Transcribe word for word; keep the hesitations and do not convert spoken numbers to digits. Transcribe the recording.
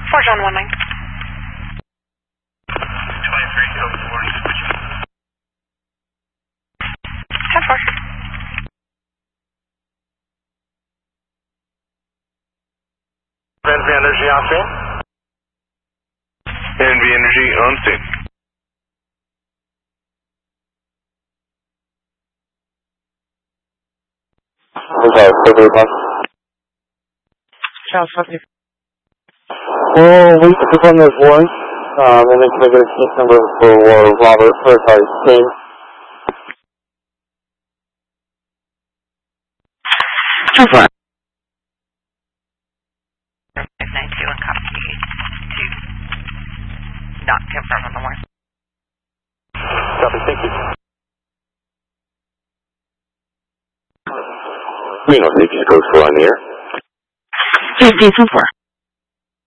four John one nine. twenty-three, code four, switching. ten four. N V Energy on scene. N V Energy on scene. Okay, February bus. Charles, fuck you. Well, we perform this once, um, and then can I get a case number for uh, Robert, or sorry, King? Two four. five nine two and copy two. Not confirmed on the one. Copy, thank you. Reno Safety Coast four on the air. Safety two four.